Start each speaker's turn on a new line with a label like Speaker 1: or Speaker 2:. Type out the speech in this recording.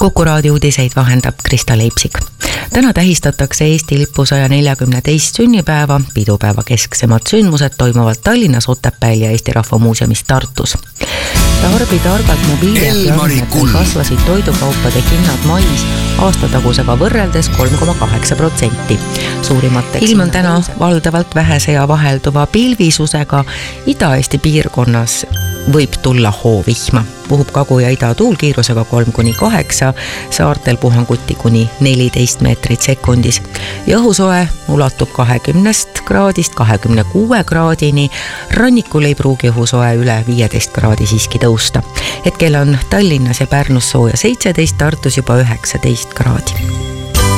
Speaker 1: Kuku raadio uudiseid vahendab Krista Leipsik. Täna tähistatakse Eesti lipu 142 sünnipäeva. Pidupäeva kesksemad sündmused toimuvad Tallinnas, Otepääl ja Eesti Rahva Muuseumis Tartus. Tarbitargalt mobiiliabiandmetel kasvasid toidukaupade hinnad mais aastatagusega võrreldes 3,8%. Suurimateks ilm on täna valdavalt vähese ja vahelduva pilvisusega. Ida-Eesti piirkonnas võib tulla hoovihma. Puhub Kagu- ja Ida-tuul kiirusega 3-8, saartel puhanguti kuni 14 meetrit sekundis. Ja õhusoe ulatub 20 kraadist 26 kraadini. Rannikul ei pruugi õhusoe üle 15 kraadi siiski tõusta. Hetkel on Tallinnas ja Pärnus sooja 17, Tartus juba 19 kraadi.